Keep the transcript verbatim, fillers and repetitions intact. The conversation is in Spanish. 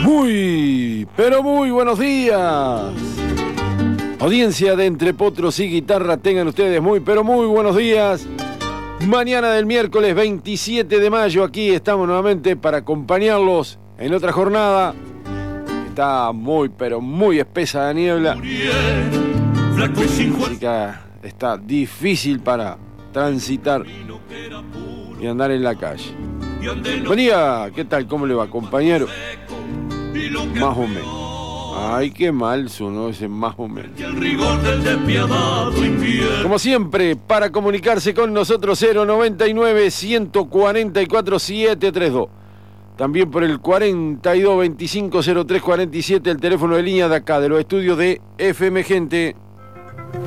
Muy, pero muy buenos días. Audiencia de Entre Potros y Guitarra, tengan ustedes muy, pero muy buenos días. Mañana del miércoles veintisiete de mayo, aquí estamos nuevamente para acompañarlos en otra jornada. Está muy, pero muy espesa la niebla. Así que está difícil para transitar y andar en la calle. Buen día, ¿qué tal? ¿Cómo le va, compañero? Más o menos. Ay, qué mal sonó ese más o menos. Como siempre, para comunicarse con nosotros, cero noventa y nueve, ciento cuarenta y cuatro, setecientos treinta y dos. También por el cuarenta y dos veinticinco cero tres cuarenta y siete, el teléfono de línea de acá, de los estudios de F M Gente.